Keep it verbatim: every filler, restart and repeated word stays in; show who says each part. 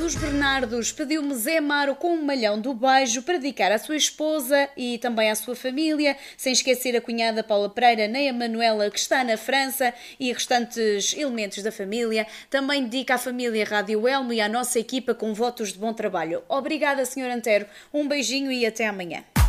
Speaker 1: dos Bernardos pediu-me Zé Amaro com um malhão do beijo para dedicar à sua esposa e também à sua família, sem esquecer a cunhada Paula Pereira, nem a Manuela, que está na França, e restantes elementos da família. Também dedica à família Rádio Elmo e à nossa equipa com votos de bom trabalho. Obrigada, senhor Antero. Um beijinho e até amanhã.